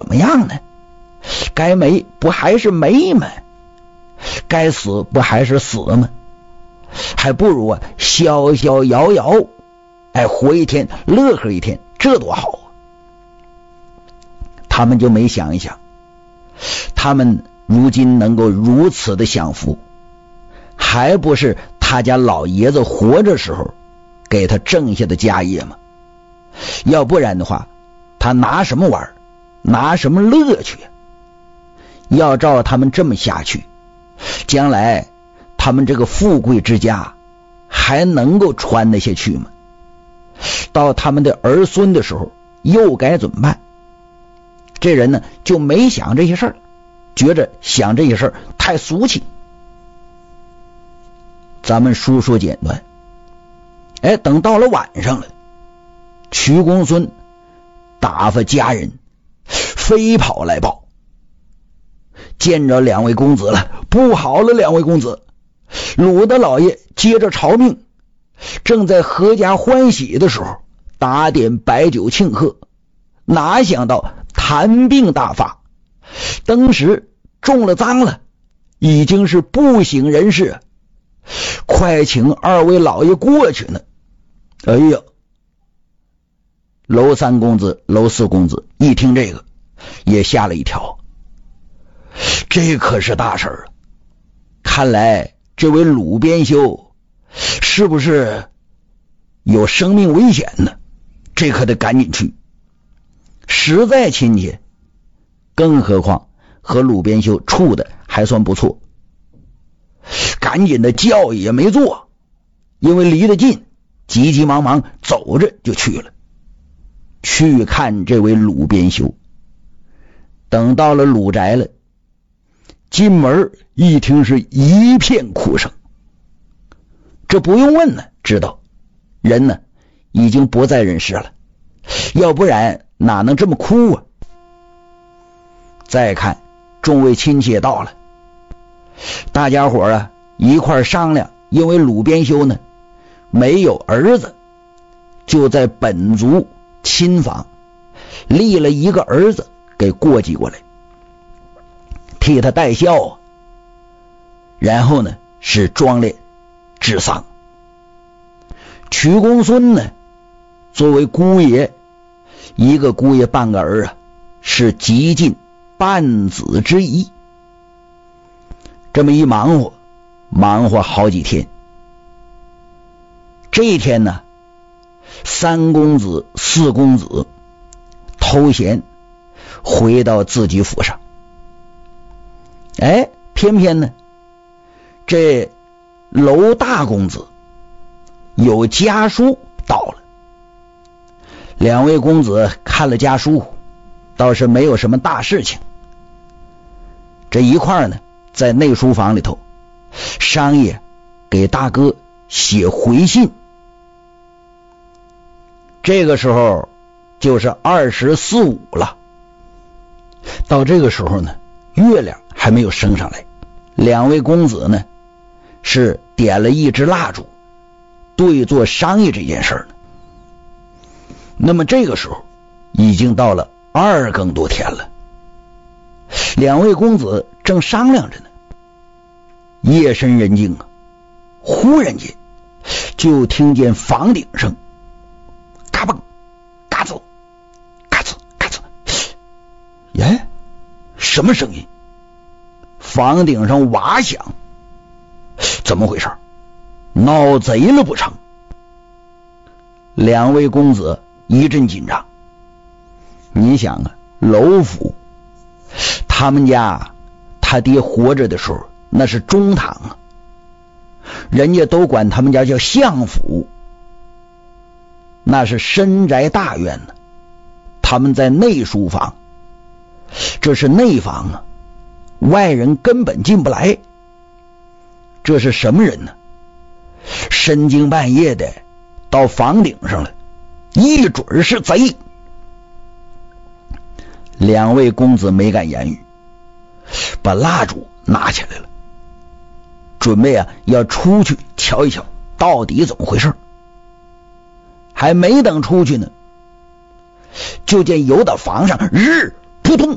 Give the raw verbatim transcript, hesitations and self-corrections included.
么样呢？该没不还是没吗？该死不还是死吗？还不如啊逍逍遥遥，哎，活一天乐呵一天，这多好啊！他们就没想一想，他们如今能够如此的享福，还不是他家老爷子活着时候给他挣下的家业吗？要不然的话，他拿什么玩，拿什么乐趣啊？要照他们这么下去，将来他们这个富贵之家还能够传得下去吗？到他们的儿孙的时候又该怎么办？这人呢就没想这些事儿，觉着想这些事儿太俗气。咱们书说简短，哎，等到了晚上了，瞿公孙打发家人飞跑来报，见着两位公子了，不好了，两位公子，鲁大老爷接着朝命，正在阖家欢喜的时候打点摆酒庆贺，哪想到痰病大发，当时中了脏了，已经是不省人事，快请二位老爷过去呢。哎呀，娄三公子娄四公子一听这个也吓了一跳，这可是大事啊！看来这位鲁编修是不是有生命危险呢？这可得赶紧去，实在亲切，更何况和鲁编修处的还算不错，赶紧的教育也没做，因为离得近，急急忙忙走着就去了，去看这位鲁编修。等到了鲁宅了，进门一听是一片哭声，这不用问呢，知道人呢已经不在人世了，要不然哪能这么哭啊？再看众位亲戚也到了，大家伙啊一块商量，因为鲁编修呢没有儿子，就在本族亲房立了一个儿子给过继过来，替他带孝啊，然后呢是装殓治丧。瞿公孙呢作为姑爷，一个姑爷半个儿啊，是极尽半子之谊。这么一忙活忙活好几天，这一天呢，三公子四公子偷闲回到自己府上，哎，偏偏呢这娄大公子有家书到了。两位公子看了家书，倒是没有什么大事情，这一块呢在内书房里头商业给大哥写回信。这个时候就是二十四五了，到这个时候呢月亮还没有升上来，两位公子呢是点了一支蜡烛对坐商议这件事呢。那么这个时候已经到了二更多天了，两位公子正商量着呢，夜深人静啊，忽然间就听见房顶上嘎嘣嘎吱嘎吱嘎吱，耶，什么声音？房顶上瓦响，怎么回事？闹贼了不成？两位公子一阵紧张。你想啊，娄府他们家他爹活着的时候那是中堂啊，人家都管他们家叫相府，那是深宅大院呢，他们在内书房，这是内房啊，外人根本进不来。这是什么人呢？深更半夜的到房顶上了，一准是贼。两位公子没敢言语，把蜡烛拿起来了，准备啊要出去瞧一瞧到底怎么回事。还没等出去呢，就见有的房上日扑通